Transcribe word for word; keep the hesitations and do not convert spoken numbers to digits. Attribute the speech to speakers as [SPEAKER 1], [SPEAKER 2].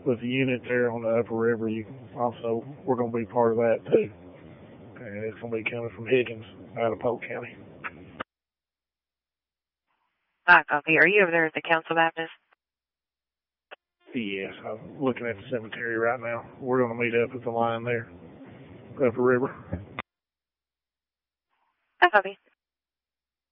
[SPEAKER 1] with the unit there on the upper river, you also, we're going to be part of that too. And it's going to be coming from Higgins out of Polk County.
[SPEAKER 2] Ah, copy. Are you over there at the Council Baptist?
[SPEAKER 1] Yes, I'm looking at the cemetery right now. We're going to meet up at the line there, upper river.
[SPEAKER 2] Ah, copy.